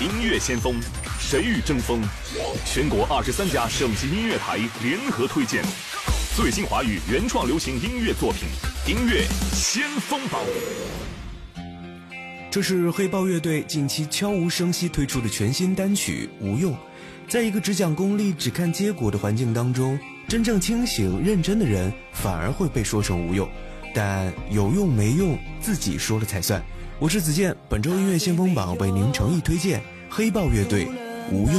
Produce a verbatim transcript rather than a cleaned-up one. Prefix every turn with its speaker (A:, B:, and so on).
A: 音乐先锋，谁与争锋？全国二十三家省级音乐台联合推荐最新华语原创流行音乐作品《音乐先锋榜》。
B: 这是黑豹乐队近期悄无声息推出的全新单曲《无用》。在一个只讲功利、只看结果的环境当中，真正清醒认真的人反而会被说成无用，但有用没用自己说了才算。我是子健，本周音乐先锋榜为您诚意推荐黑豹乐队《无用》。